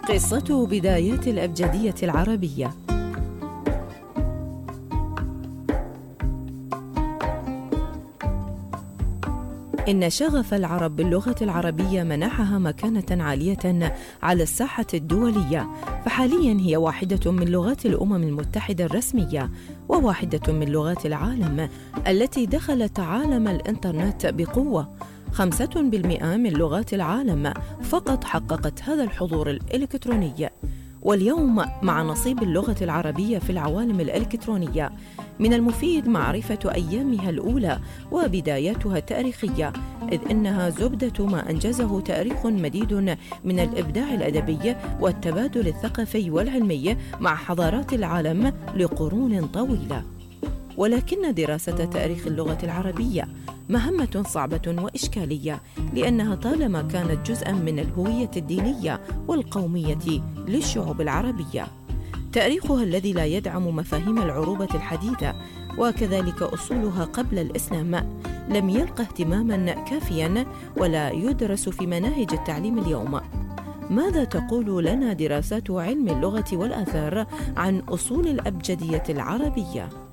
قصة بدايات الأبجدية العربية. إن شغف العرب باللغة العربية منحها مكانة عالية على الساحة الدولية، فحالياً هي واحدة من لغات الأمم المتحدة الرسمية، وواحدة من لغات العالم التي دخلت عالم الإنترنت بقوة. 5% من لغات العالم فقط حققت هذا الحضور الإلكتروني. واليوم مع نصيب اللغة العربية في العوالم الإلكترونية، من المفيد معرفة أيامها الأولى وبداياتها التاريخية، إذ إنها زبدة ما أنجزه تاريخ مديد من الإبداع الأدبي والتبادل الثقافي والعلمي مع حضارات العالم لقرون طويلة. ولكن دراسة تاريخ اللغة العربية مهمة صعبة وإشكالية، لأنها طالما كانت جزءاً من الهوية الدينية والقومية للشعوب العربية. تاريخها الذي لا يدعم مفاهيم العروبة الحديثة وكذلك أصولها قبل الإسلام لم يلقى اهتماماً كافياً ولا يدرس في مناهج التعليم اليوم. ماذا تقول لنا دراسات علم اللغة والآثار عن أصول الأبجدية العربية؟